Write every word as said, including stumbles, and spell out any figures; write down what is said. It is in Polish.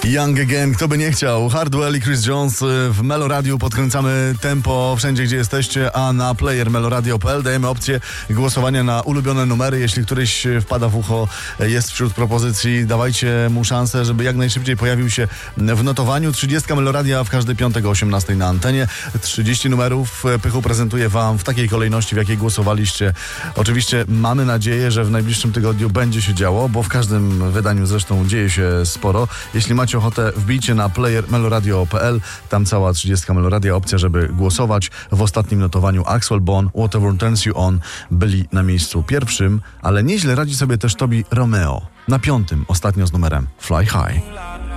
Young Again, kto by nie chciał. Hardwell i Chris Jones w Meloradiu. Podkręcamy tempo wszędzie, gdzie jesteście, a na player meloradio kropka p l dajemy opcję głosowania na ulubione numery. Jeśli któryś wpada w ucho, jest wśród propozycji, dawajcie mu szansę, żeby jak najszybciej pojawił się w notowaniu. trzydziestka Meloradia w każdy piątek o osiemnastej na antenie. trzydzieści numerów Pychu prezentuje wam w takiej kolejności, w jakiej głosowaliście. Oczywiście mamy nadzieję, że w najbliższym tygodniu będzie się działo, bo w każdym wydaniu zresztą dzieje się sporo. Jeśli macie ochotę, wbijcie na player meloradio kropka p l. Tam cała trzydziestka Meloradia, opcja, żeby głosować. W ostatnim notowaniu Axwell Bone, Whatever Turns You On byli na miejscu pierwszym, ale nieźle radzi sobie też Tobi Romeo. Na piątym, ostatnio z numerem Fly High.